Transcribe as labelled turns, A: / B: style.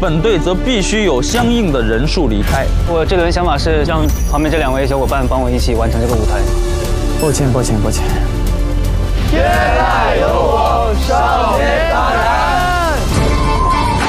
A: 本队则必须有相应的人数离开。
B: 我这轮想法是让旁边这2位小伙伴帮我一起完成这个舞台。
C: 抱歉。
D: 现在有